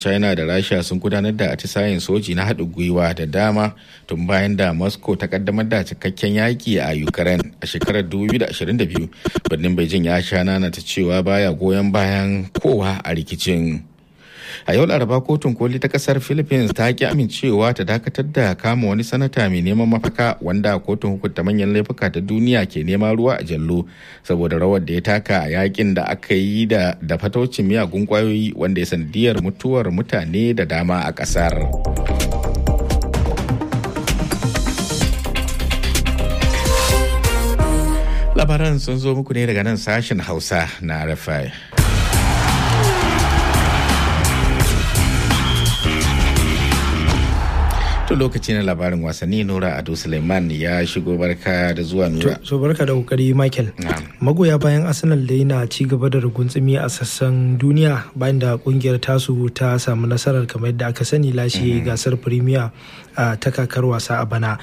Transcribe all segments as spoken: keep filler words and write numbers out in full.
China da Rasha sun gudanar da atisayen soji na haɗin gwiwa da dama tun bayan da Moscow ta kaddamar da cikakken yaƙi a Ukraine a shekarar dubu biyu da ashirin da biyu. Birnin Beijing ya sha nana ta cewa baya goyon bayan kowa a rikicin. A yau Laraba kotun koli ta kasar Philippines ta ki amincewa ta dakatar da kama wani sanata mai neman mafaka wanda kotun hukunta manyan laifuka ta duniya ke neman ruwa a jallo saboda rawar da ya taka a yakin da aka yi da da fataucin miyagun kwayoyi wanda ya sanadiyar mutuwar mutane da dama a kasar. Labaran sun zo muku ne daga nan sashen Hausa na R F I. Lokaci na labarin wasanni. Nura Ado Suleiman ya shigo. Barka da zuwa Nura. So barka da kokari Michael. Magoya bayan Arsenal da yana ci gaba da ruguntsumi a sassan duniya bayan da kungiyar tasu ta samu nasarar kamar yadda aka sani lashe gasar Premier a ta kakar wasa a bana.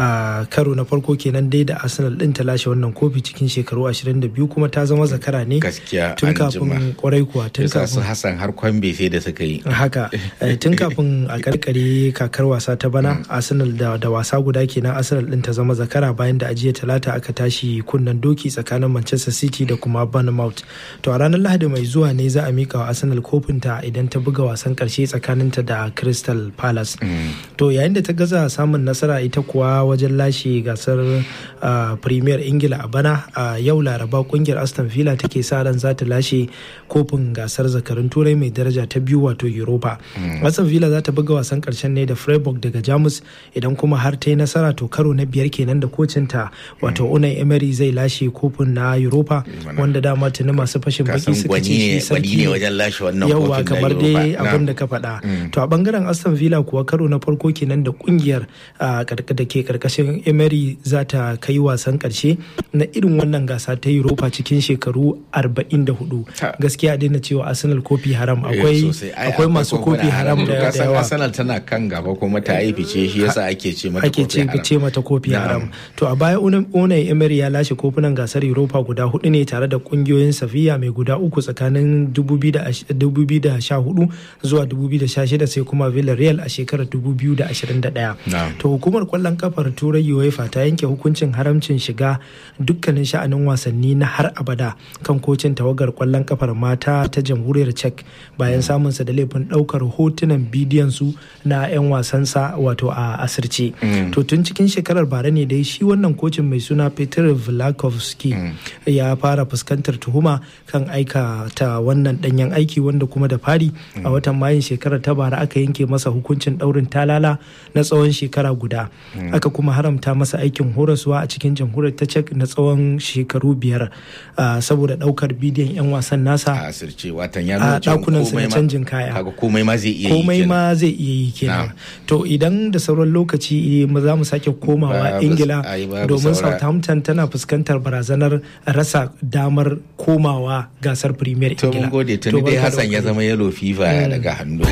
A karo na farko kenan dai da Arsenal din ta lashe wannan kofi cikin shekaru ashirin da biyu kuma ta zama zakara ne tun kafin kwarai kuwa tun kafin Hassan har kwambe sai da suka yi haka tun kafin a karkare kakar wasa ta bana. Arsenal da, da wasa guda kenan Arsenal din ta zama zakara bayan da ajiya talata aka tashi kunnen doki tsakanin Manchester City da kuma Bournemouth. To a ranar Lahadi mai zuwa ne za a mika wa Arsenal kofinta idan ta buga wasan karshe tsakaninta da Crystal Palace. Mm. To yayin da ta gaza samun nasara ita kuwa wajen lashe gasar uh, Premier Ingila a bana a uh, yau Laraba kungiyar Aston Villa take sa ran za ta lashe kofin gasar zakarun Turai mai daraja ta biyu wato Europa. Mm. Aston Villa za ta buga wasan karshen ne da Freiburg daga Jamus idan kuma har ta yi nasara to karo na biyar kenan da kocinta wato Unai Emery zai lashe kofin na Europa wanda dama tuni masu fashin baki suka ce shi sarki ne wajen lashe wannan kofin yawa kamar dai abin da ka faɗa. To a bangaren Aston Villa kuwa karo na farko kenan da kungiyar da ke karkashin Emery za ta kai wasan karshe na irin wannan gasa ta Europa cikin shekaru arba'in da hudu. Gaskiya dai na cewa Arsenal kofi haram akwai akwai masu kofi haram da yawa. Arsenal tana kan gaba kuma ta yi fice shi yasa ake ce mata ake ce ce mata kofi haram. To a baya Unai Emery ya lashe kofunan gasar Europa guda hudu ne tare da kungiyoyin Sevilla mai guda uku tsakanin dubu biyu da sha hudu zuwa dubu biyu da sha shida sai kuma Villarreal a shekarar dubu biyu da ashirin da ɗaya. To hukumar kwallon kafar Turai UEFA ta yanke hukuncin haramcin shiga dukkanin sha'anin wasanni na har abada kan kocin tawagar kwallon kafar mata ta jamhuriyar Czech bayan samunsa da laifin daukar hotunan bidiyon su na 'yan wasansa wato a asirce. Mm. To tun cikin shekarar bara ne dai shi wannan kocin mai suna Petr Vlahovsky mm. ya fara fuskantar tuhuma kan aikata wannan danyen aiki wanda kuma da fari mm. a watan mayun shekarar ta bara aka yanke masa hukuncin daurin talala na tsawon shekara guda. Mm. Aka kuma haramta masa aikin horaswa a cikin jamhuriyar ta Czech na tsawon shekaru biyar uh, saboda daukar bidiyon 'yan wasan nasa a asirce watan ya a dakunan su na canjin kaya. Komai ma zai iya yi komai ma zai iya yi kenan. To idan da sauran lokaci za mu sake komawa Ingila domin Southampton tana fuskantar barazanar rasa damar komawa gasar Premier Ingila. To mun gode tuni dai Hassan ya zama yellow fever daga hannu.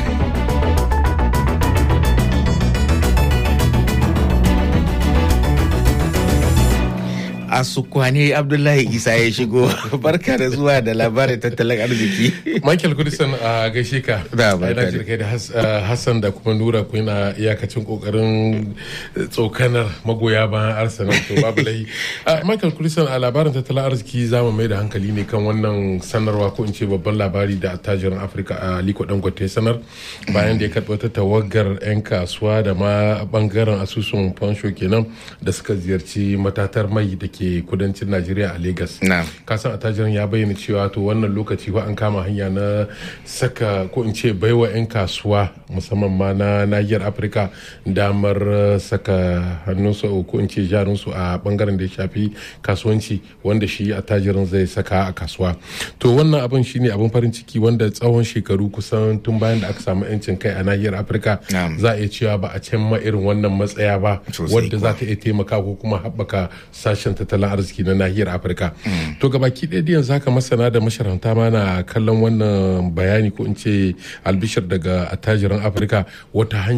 Asukwane Abdullahi Isa ya shigo. Barka da zuwa da labarin tattalin arziki. Michael Kudisan a gaishe ka. Da barka da da Hassan da kuma Nura ku yana iyakacin kokarin tsokanar magoya bayan Arsenal to babu lahi. Michael Kudisan a labarin tattalin arziki zamu mai da hankali ne kan wannan sanarwa ko in ce babban labari da attajirin Afirka a Aliko Dangote sanar bayan da ya karɓi wata tawagar 'yan kasuwa da ma bangaren asusun fansho kenan da suka ziyarci matatar mai da ke kudancin Najeriya a Lagos. Kasan attajirin ya bayyana cewa to wannan lokaci ba an kama hanya na saka ko in ce baiwa 'yan kasuwa musamman ma na nahiyar Afirka damar saka hannunsu ko in ce jarinsu a bangaren da ya shafi kasuwanci wanda shi attajirin zai saka a kasuwa. To wannan abin shine abin farin ciki wanda tsawon shekaru kusan tun bayan da aka samu 'yancin kai a nahiyar Afirka za a iya cewa ba a cimma irin wannan matsaya ba wadda za ta iya taimaka ko kuma haɓaka sashen tattalin arziki na nahiyar Afirka. Mm. To gabaki ɗaya yanzu haka masana da masharanta ma na kallon wannan bayani ko in ce albishir daga attajiran Afirka wata hanya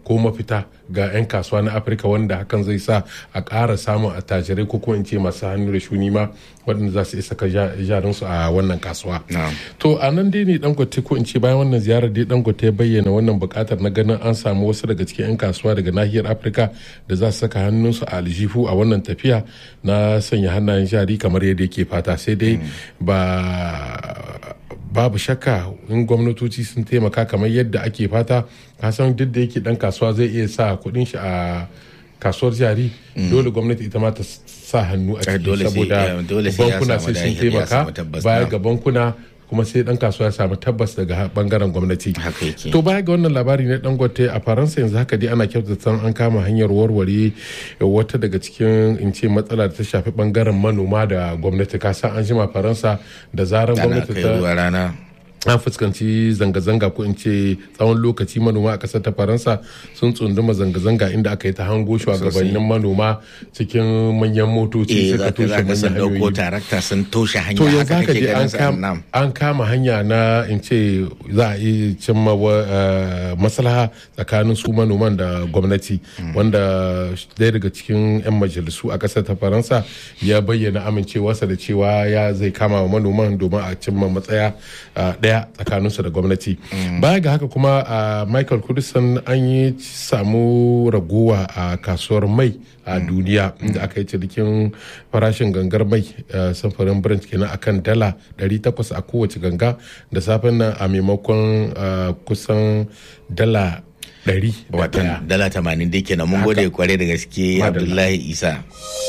ko mafita ga 'yan kasuwa na afirka wanda hakan zai sa a ƙara samun attajirai ko kuma in ce masu hannu da shuni ma waɗanda za su isa ka jarinsu a wannan kasuwa. To a nan dai ne Dangote ko in ce bayan wannan ziyarar dai Dangote ya bayyana wannan buƙatar na ganin an samu wasu daga cikin 'yan kasuwa daga nahiyar Afirka da za su saka hannunsu a aljihu a wannan tafiya na sanya hannayen jari kamar yadda yake fata, sai dai ba babu shakka in gwamnatoci sun taimaka kamar yadda ake fata, kasan duk da yake dan kasuwa zai iya sa kuɗin shi a kasuwar jari, dole gwamnati ita ma ta sa hannu a ciki saboda bankuna sai sun taimaka baya ga bankuna kuma sai dan kasuwa ya samu tabbas daga bangaren gwamnati. To baya ga wannan labari na Dangote, a Faransa yanzu haka dai ana kyautata an kama hanyar warware wata daga cikin in ce matsala da ta shafi bangaren manoma da gwamnati. Ka san an jima Faransa da zarar gwamnati ta an fuskanci zanga-zanga ko in ce tsawon lokaci manoma a kasar ta Faransa sun tsunduma zanga-zanga inda aka yi ta hango shugabannin manoma cikin manyan motoci suka toshe manyan hanyoyi. tarakta sun toshe hanya. To yanzu haka dai an kama hanya na in ce za a yi cimma maslaha tsakanin su manoman da gwamnati, wanda ɗaya daga cikin 'yan majalisu a kasar ta Faransa ya bayyana amincewarsa da cewa ya zai kama wa manoman domin a cimma matsaya ɗaya tsakaninsu da gwamnati. Baya ga haka kuma a Michael Kudisan an yi samu raguwa a kasuwar mai a duniya inda aka yi cinikin farashin gangar mai samfurin Brent kenan akan dala ɗari takwas a kowace ganga da safen nan a maimakon kusan dala ɗari watan dala tamanin dai kenan. Mun gode kware da gaske Abdullahi Isa.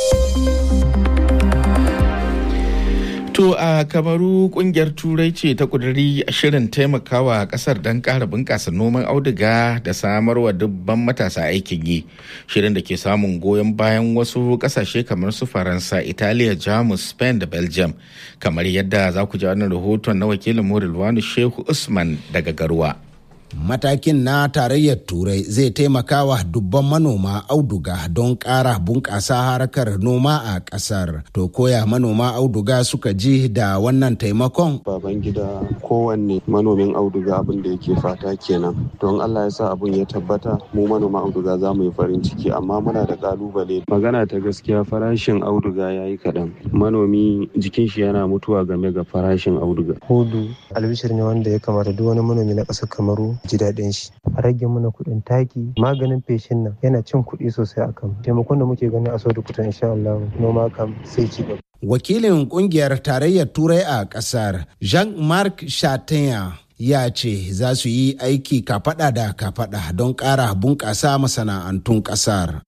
To a Kamaru kungiyar Turai ce ta kuduri shirin taimakawa kasar don ƙara bunƙasa noman auduga da samarwa dubban matasa aikin yi. Shirin da ke samun goyon bayan wasu ƙasashe kamar su Faransa, Italiya, Jamus, Spain da Belgium. Kamar yadda za ku ji wannan rahoton na wakilin Murilwanu Shehu Usman daga Garuwa. Matakin na tarayyar Turai zai taimaka wa dubban manoma auduga don ƙara bunƙasa harkar noma a ƙasar. To koya manoma auduga suka ji da wannan taimakon? Baban gida kowanne manomin auduga abin da yake fata kenan. Don Allah ya sa abin ya tabbata mu manoma auduga za mu yi farin ciki, amma muna da ƙalubale. Magana ta gaskiya farashin auduga ya yi kaɗan. Manomi jikin shi yana mutuwa game ga farashin auduga. Hudu albishir ne wanda ya kamata duk wani manomi na ƙasar Kamaru ji daɗin shi. A rage mana kuɗin taki, maganin feshin nan yana cin kuɗi sosai a kan taimakon da muke gani a sau da kutan insha Allah noma kam sai ci gaba. Wakilin kungiyar tarayyar Turai a ƙasar Jean-Marc Chatanya ya ce za su yi aiki kafada da kafada don ƙara bunƙasa masana'antun ƙasar.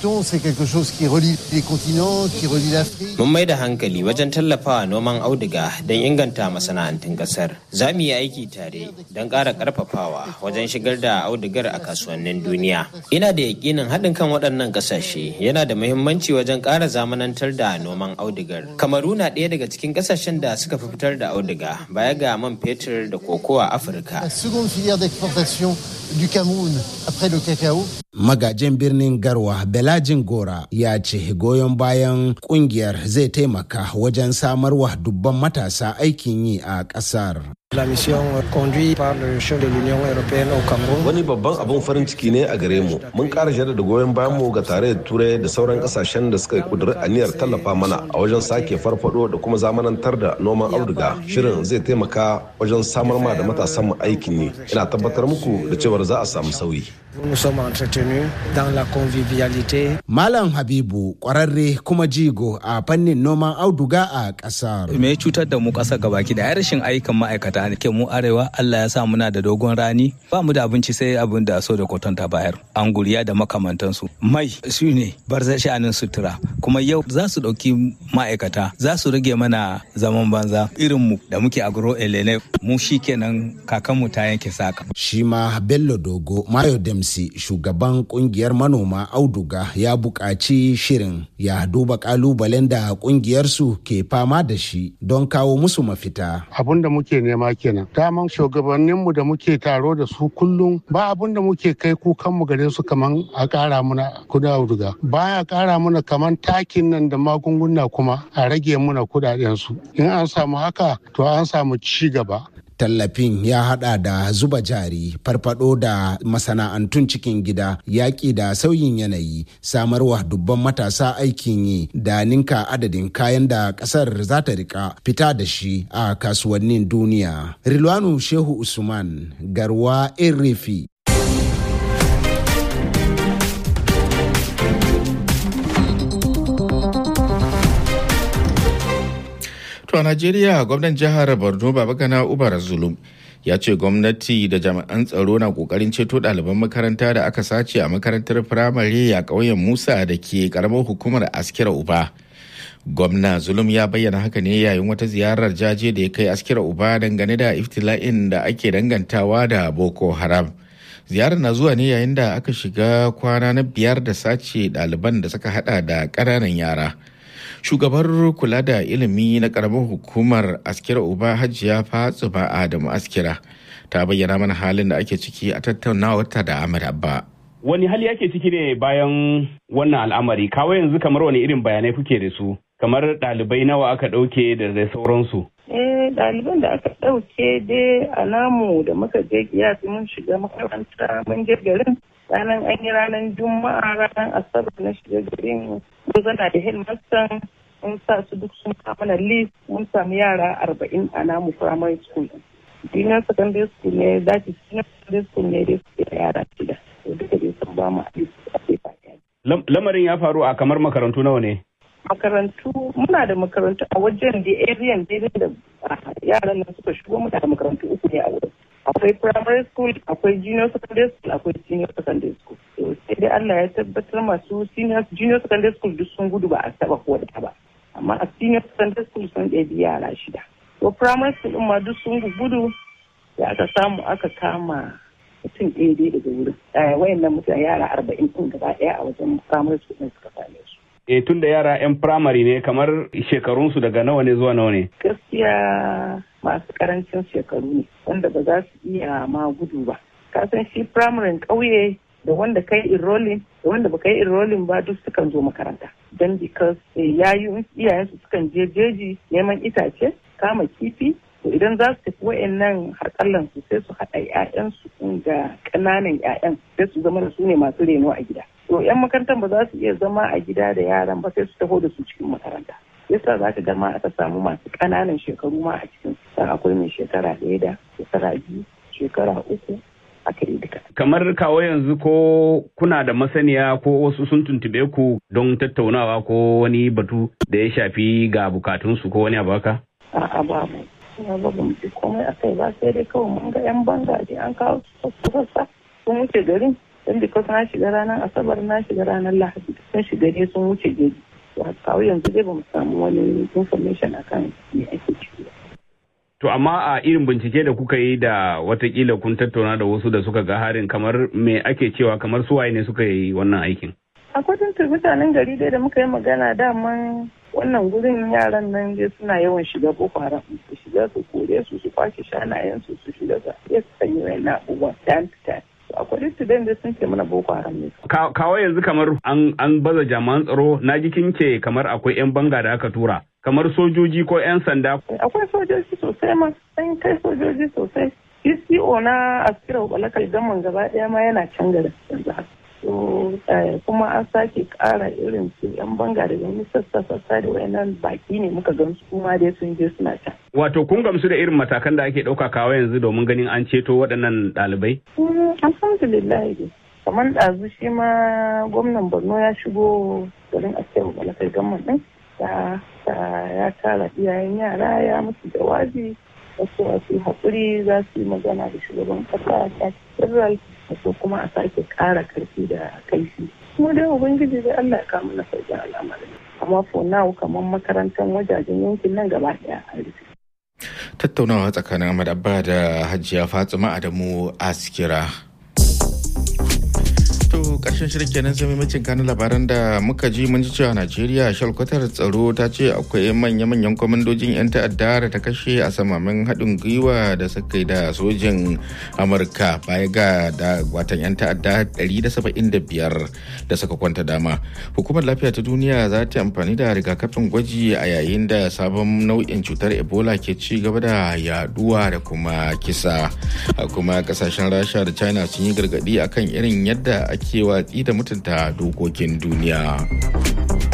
Mun mai da hankali wajen tallafawa noman auduga don inganta masana'antun ƙasar. Za mu yi aiki tare don ƙara ƙarfafawa wajen shigar da audugar a kasuwannin duniya. Ina da yaƙinin haɗin kan waɗannan ƙasashe yana da muhimmanci wajen ƙara zamanantar da noman audugar. Kamaru na ɗaya daga cikin ƙasashen da suka fi fitar da auduga baya ga man fetur da kokowa Afirka. Magajin birnin Garwa Belajin Gora ya ce goyon bayan kungiyar zai taimaka wajen samarwa dubban matasa aikin yi a ƙasar. Wani babban abun farin ciki ne a gare mu. Mun ƙara jaddada goyon bayan mu ga tarayyar Turai da sauran ƙasashen da suka kuduri aniyar tallafa mana a wajen sake farfado da kuma zamanantar da noman auduga. Shirin zai taimaka wajen samar ma da matasan mu aikin yi. Ina tabbatar muku da cewar za a samu sauyi. Malam Habibu ƙwararre kuma jigo a fannin noman auduga a ƙasar. Me cutar da mu ƙasa gabaki da rashin ayyukan ma'aikata ne ke mu arewa. Allah ya sa muna da dogon rani, ba mu da abinci sai abin da so da koton ta bayar, anguriya da makamantansu. Mai su ne barzai sha'anin sutura, kuma yau za su ɗauki ma'aikata za su rage mana zaman banza irin mu da muke agro elene mu shi kenan kakanmu ta yanke saka. Shi ma Bello Dogo Mayo Demsi shugaban kungiyar manoma auduga ya buƙaci shirin ya duba ƙalubalen da ƙungiyarsu ke fama da shi don kawo musu mafita. Abun da muke nema kenan. Daman shugabanninmu da muke taro da su kullum ba abun da muke kai kukanmu gare su kaman a ƙara muna kudin auduga. Baya ƙara muna kaman takin nan da magunguna kuma a rage muna kudaden su. In an samu haka to an samu ci gaba. Tallafin ya hada da zuba jari, farfado da masana'antun cikin gida, yaƙi da sauyin yanayi, samarwa dubban matasa aikin yi da ninka adadin kayan da ƙasar za ta rika fita da shi a kasuwannin duniya. Rilwanu Shehu Usman, Garwa Erefi. A Najeriya, gwamnan jihar Borno Babagana Umar Zulum ya ce gwamnati da jami'an tsaro na kokarin ceto ɗaliban makaranta da aka sace a makarantar firamare a ƙauyen Musa da ke ƙaramar hukumar Askira Uba. Gwamna Zulum ya bayyana haka ne yayin wata ziyarar jaje da ya kai Askira Uba dangane da iftila'in da ake dangantawa da Boko Haram. Ziyarar na zuwa ne yayin da aka shiga kwana na biyar da sace ɗaliban da suka hada da ƙananan yara. Shugabar kula da ilimi na karamar hukumar Askira Uba Hajiya Fatsuma Adamu Askira ta bayyana mana halin da ake ciki a tattaunawarta da Ahmad Abba. Wani hali ake ciki ne bayan wannan al'amari? Kawai yanzu kamar wani irin bayanai kuke da su? Kamar ɗalibai nawa aka ɗauke da dai sauransu? Eh, ɗaliban da aka ɗauke dai a namu da muka je kiyasi mun shiga makaranta mun je garin. Ranar an yi ranar Juma'a, ranar Asabar na shiga garin mun zana da headmaster mun sa su duk sun kama na list mun samu yara arba'in a namu primary school. Junior secondary school ne, that is senior secondary school ne dai suke da yara shida. To duka dai sun ba mu a list a paper. Lamarin ya faru a kamar makarantu nawa ne? Makarantu muna da makarantu a wajen da area daidai da yaran nan suka shigo muna da makarantu uku ne a wurin. Akwai primary school, akwai junior secondary school, akwai senior secondary school. To sai dai Allah ya tabbatar masu senior junior secondary school duk sun gudu ba a taba ko da ba. Amma a senior secondary school sun ɗebi yara shida. To primary school ɗin ma duk sun gudu da aka samu aka kama mutum ɗaya dai daga wurin. Wayannan mutane yara arba'in ɗin gaba ɗaya a wajen primary school ɗin suka same su. E tun da yara 'yan firamare ne kamar shekarunsu daga nawa ne zuwa nawa ne? Gaskiya masu karancin shekaru ne wanda ba za su iya ma gudu ba. Kasan shi firamarin ƙauye da wanda kai enrolling da wanda ba kai enrolling ba duk sukan zo makaranta. Don because yayin iyayensu sukan je jeji neman itace, kama kifi. To idan za su tafi wa'annan harkallan su sai su haɗa 'ya'yansu da ƙananan 'ya'yan sai su zama da su ne masu reno a gida. To 'yan makarantar ba za su iya zama a gida da yaran ba sai su taho da su cikin makaranta. Yasa za ka gama aka samu masu ƙananan shekaru ma a cikin dan akwai mai shekara ɗaya da shekara biyu, shekara uku aka yi duka. Kamar kawo yanzu ko kuna da masaniya ko wasu sun tuntube ku don tattaunawa ko wani batu da ya shafi ga bukatunsu ko wani abu haka? A'a babu. Ina ba mu ji komai a kai ba sai dai kawai mun ga 'yan banga je an kawo su sassa sun wuce garin. Don because na shiga ranar Asabar na shiga ranar Lahadi sun shiga dai sun wuce jeji. Kawo yanzu dai ba mu samu wani information akan me ake ciki. To amma a irin bincike da kuka yi da watakila kun tattauna da wasu da suka ga harin kamar me ake cewa kamar su waye ne suka yi wannan aikin? Akwai tuntu mutanen gari dai da muka yi magana daman wannan gurin yaran nan dai suna yawan shiga Boko Haram su shiga su kore su su kwashe shanayen su su shiga su iya su sanyi wannan abubuwan time to time. Akwai littafin da sun ce mana Boko Haram ne. Kawo yanzu kamar an an baza jami'an tsaro na ji kin ce kamar akwai 'yan banga da aka tura. Kamar sojoji ko 'yan sanda. Akwai sojoji sosai ma, sun kai sojoji sosai. C C O na Askira Balakal Gamman gaba ɗaya ma yana can garin yanzu haka. So kuma an sake ƙara irin su 'yan banga da wani sassa sassa da wayannan baki ne muka gamsu kuma dai sun je suna can. Wato kun gamsu da irin matakan da ake ɗauka kawo yanzu domin ganin an ceto waɗannan ɗalibai? Alhamdulillah dai. Kamar ɗazu shi ma gwamnan Borno ya shigo garin Askira Balakal Gamman ɗin. Ya tara iyayen yara ya musu jawabi wasu wasu haƙuri za su yi magana da shugaban ƙasa ta federal wasu kuma a sake ƙara ƙarfi da kaifi. Kuma dai ubangiji dai Allah ya kama na sauƙin al'amarin. Amma for now kamar makarantar wajajen yankin nan gaba ɗaya a rufe. Tattaunawa tsakanin Ahmad Abba da Hajiya Fatsuma Adamu Askira. To karshen shirin kenan sai maimacin kanin labaran da muka ji mun ji cewa Najeriya shalkwatar tsaro ta ce akwai manya-manyan kwamandojin 'yan ta'adda da ta kashe a samamin haɗin gwiwa da suka yi da sojin Amurka baya ga da watan 'yan ta'adda ɗari da saba'in da biyar da suka kwanta dama. Hukumar lafiya ta duniya za ta amfani da rigakafin gwaji a yayin da sabon nau'in cutar Ebola ke ci gaba da yaduwa da kuma kisa. Kuma kasashen Rasha da China sun yi gargaɗi akan irin yadda ake watsi da mutunta dokokin duniya.